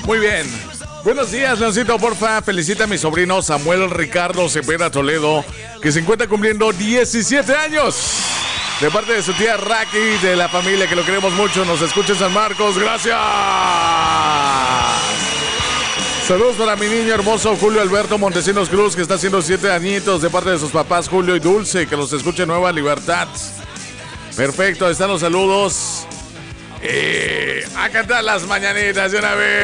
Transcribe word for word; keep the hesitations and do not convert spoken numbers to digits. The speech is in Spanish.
Muy bien. Buenos días, Leoncito, porfa. Felicita a mi sobrino Samuel Ricardo Cepeda Toledo, que se encuentra cumpliendo diecisiete años. De parte de su tía Raki, de la familia, que lo queremos mucho. Nos escucha en San Marcos. ¡Gracias! Saludos para mi niño hermoso Julio Alberto Montesinos Cruz, que está haciendo siete añitos, de parte de sus papás Julio y Dulce, que los escuche en Nueva Libertad. Perfecto, están los saludos. Eh, a cantar las mañanitas de una vez.